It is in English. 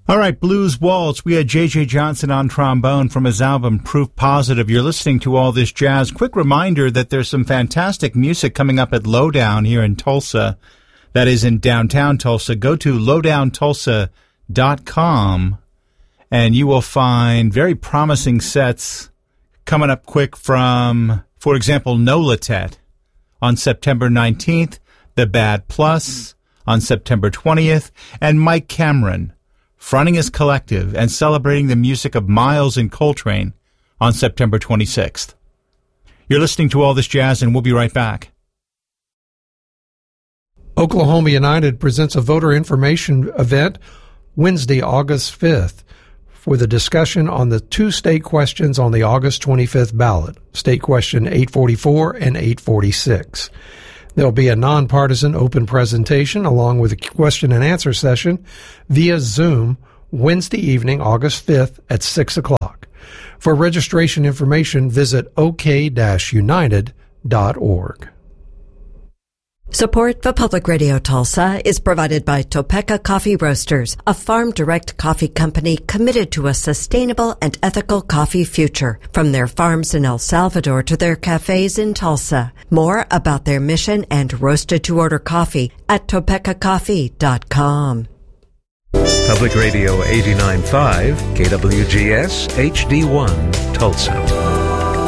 All right, Blues Waltz. We had J.J. Johnson on trombone from his album Proof Positive. You're listening to All This Jazz. Quick reminder that there's some fantastic music coming up at Lowdown here in Tulsa. That is in downtown Tulsa. Go to lowdowntulsa.com and you will find very promising sets coming up quick from, for example, Nolatet on September 19th, The Bad Plus on September 20th, and Mike Cameron fronting his collective and celebrating the music of Miles and Coltrane on September 26th. You're listening to All This Jazz, and we'll be right back. Oklahoma United presents a voter information event Wednesday, August 5th, for the discussion on the two state questions on the August 25th ballot, State Question 844 and 846. There'll be a nonpartisan open presentation along with a question and answer session via Zoom Wednesday evening, August 5th at 6 o'clock. For registration information, visit ok-united.org. Support for Public Radio Tulsa is provided by Topeka Coffee Roasters, a farm-direct coffee company committed to a sustainable and ethical coffee future, from their farms in El Salvador to their cafes in Tulsa. More about their mission and roasted-to-order coffee at topekacoffee.com. Public Radio 89.5, KWGS HD1, Tulsa.